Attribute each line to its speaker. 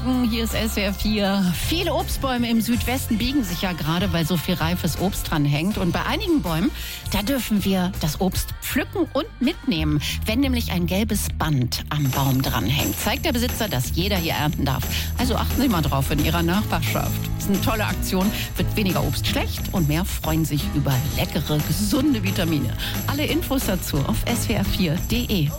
Speaker 1: Morgen, hier ist SWR 4. Viele Obstbäume im Südwesten biegen sich ja gerade, weil so viel reifes Obst dran hängt. Und bei einigen Bäumen, da dürfen wir das Obst pflücken und mitnehmen. Wenn nämlich ein gelbes Band am Baum dran hängt, zeigt der Besitzer, dass jeder hier ernten darf. Also achten Sie mal drauf in Ihrer Nachbarschaft. Das ist eine tolle Aktion, wird weniger Obst schlecht und mehr freuen sich über leckere, gesunde Vitamine. Alle Infos dazu auf swr4.de.